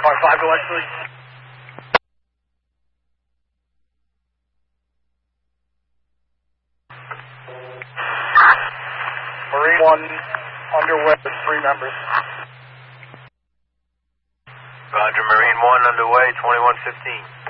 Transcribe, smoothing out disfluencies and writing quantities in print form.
Car 5, go ahead, please. Marine 1 underway with 3 members. Roger, Marine 1 underway, 2115.